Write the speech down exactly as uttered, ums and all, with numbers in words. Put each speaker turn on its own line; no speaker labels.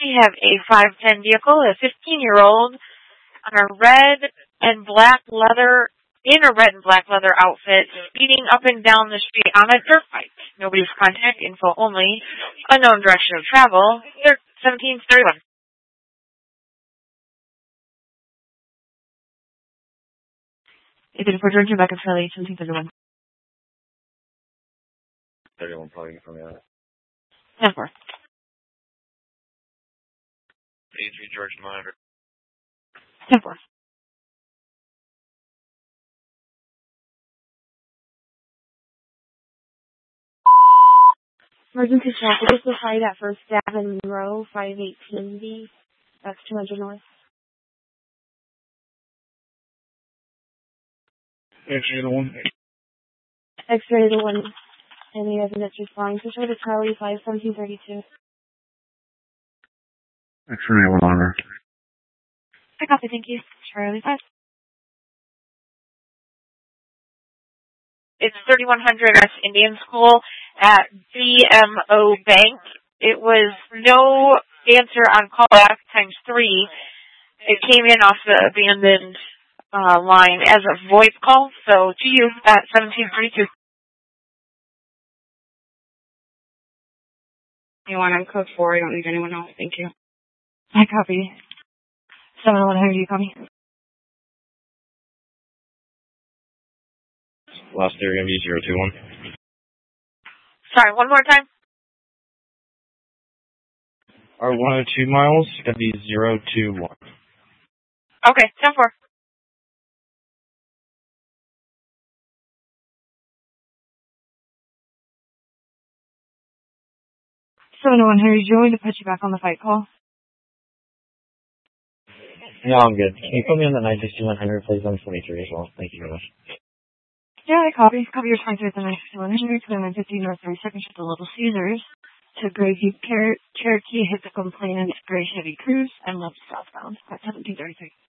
We have a five ten vehicle, a fifteen-year-old on a red and black leather, in a red and black leather outfit, speeding up and down the street on a dirt bike. Nobody's contact info only. Unknown direction of travel. seventeen thirty-one. If it's for Georgia, back up Charlie, seventeen thirty-one.
thirty-one probably from the other.
ten four.
eighty-three George Monitor.
ten four. Emergency traffic. This is hide at First Avenue Row, five eighteen B. That's two hundred north.
X-ray the one.
X-ray the one. And the evidence responding. So show the Charlie five seventeen thirty-two.
X-ray one longer.
I copy, thank you. Charlie five. It's thirty-one hundred West Indian School at B M O Bank. It was no answer on callback times three. It came in off the abandoned uh, line as a voice call. So to you at seventeen thirty-two. You want on code four? I don't need anyone else. Thank you. I copy. seven one hundred, you copy?
Last area going to be zero two one.
Sorry, one more time.
Our one oh two miles is going to be zero two one.
Okay, ten four. seven one hundred, do you want me to put you back on the fight call?
No, I'm good. Can you put me on the nine sixty-one hundred, please? I'm twenty-three as well. Thank you very much.
Yeah, I copy. Copy your twenty-three at the nine sixty-one hundred, to the nine fifty North thirty-second Street to Little Caesars, to Grayview, Cherokee, hit the complainant, Gray Chevy Cruise, and left southbound at seventeen thirty-three.